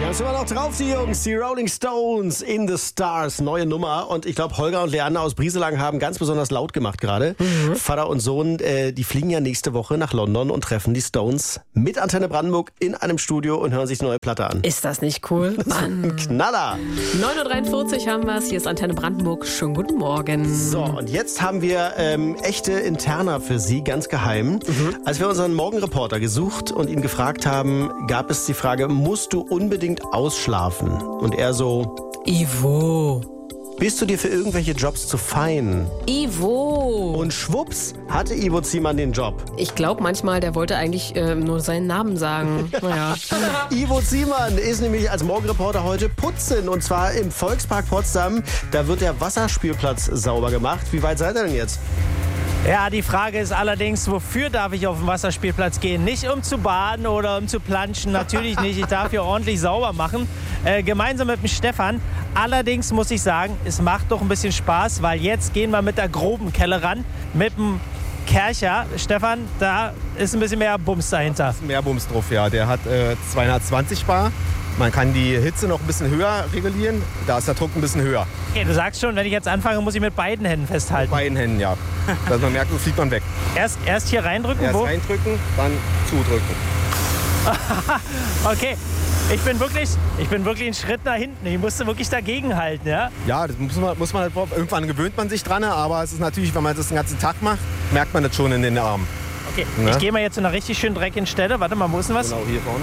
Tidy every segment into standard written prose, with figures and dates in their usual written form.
Da sind wir noch drauf, die Jungs. Die Rolling Stones in the Stars. Neue Nummer. Und ich glaube, Holger und Leander aus Brieselang haben ganz besonders laut gemacht gerade. Vater und Sohn, die fliegen ja nächste Woche nach London und treffen die Stones mit Antenne Brandenburg in einem Studio und hören sich die neue Platte an. Ist das nicht cool? Ein Knaller. 9.43 Uhr haben wir es. Hier ist Antenne Brandenburg. Schönen guten Morgen. So, und jetzt haben wir echte Interna für Sie, ganz geheim. Als wir unseren Morgenreporter gesucht und ihn gefragt haben, gab es die Frage, musst du unbedingt ausschlafen? Und er so, Ivo. bist du dir für irgendwelche Jobs zu fein? Ivo. Und schwupps hatte Ivo Ziemann den Job. Ich glaube manchmal, der wollte eigentlich nur seinen Namen sagen. Naja. Ivo Ziemann ist nämlich als Morgenreporter heute putzen. Und zwar im Volkspark Potsdam. Da wird der Wasserspielplatz sauber gemacht. Wie weit seid ihr denn jetzt? Ja, die Frage ist allerdings, wofür darf ich auf den Wasserspielplatz gehen? Nicht um zu baden oder um zu planschen, natürlich nicht. Ich darf hier ordentlich sauber machen, gemeinsam mit dem Stefan. Allerdings muss ich sagen, es macht doch ein bisschen Spaß, weil jetzt gehen wir mit der groben Kelle ran, mit dem Kercher. Stefan, da ist ein bisschen mehr Bums dahinter. Da ist mehr Bums drauf, ja. Der hat 220 Bar. Man kann die Hitze noch ein bisschen höher regulieren. Da ist der Druck ein bisschen höher. Okay, du sagst schon, wenn ich jetzt anfange, muss ich mit beiden Händen festhalten. Mit beiden Händen, ja. Dass man merkt, so fliegt man weg. Erst hier reindrücken, Erst wo? reindrücken, dann zudrücken. Okay, ich bin wirklich einen Schritt nach hinten. Ich musste wirklich dagegen halten, ja? Ja, das muss man halt, irgendwann gewöhnt man sich dran, aber es ist natürlich, wenn man das den ganzen Tag macht, merkt man das schon in den Armen. Okay, Ja. ich gehe mal jetzt zu einer richtig schön dreckigen Stelle. Warte mal, wo ist denn was? Genau, hier vorne.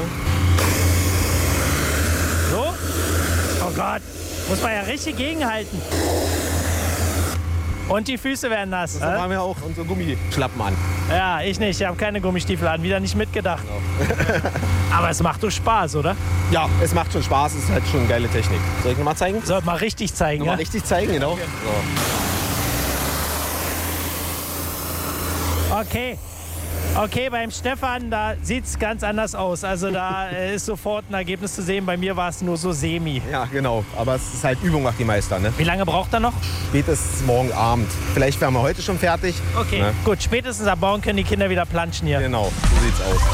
So? Oh Gott, muss man ja richtig gegenhalten. Und die Füße werden nass. Deshalb haben wir auch unsere Gummischlappen an. Ja, ich nicht. Ich habe keine Gummistiefel an. Wieder nicht mitgedacht. Aber es macht doch Spaß, oder? Ja, es macht schon Spaß, es ist halt schon eine geile Technik. Soll ich nochmal zeigen? Soll mal richtig zeigen, Nochmal ja? richtig zeigen, genau. So. Okay, beim Stefan, da sieht es ganz anders aus. Also da ist sofort ein Ergebnis zu sehen. Bei mir war es nur so semi. Ja, genau. Aber es ist halt Übung macht die Meister, ne? Wie lange braucht er noch? Spätestens morgen Abend. Vielleicht wären wir heute schon fertig. Okay, Ne? gut. Spätestens ab morgen können die Kinder wieder planschen hier. Genau, so sieht's aus.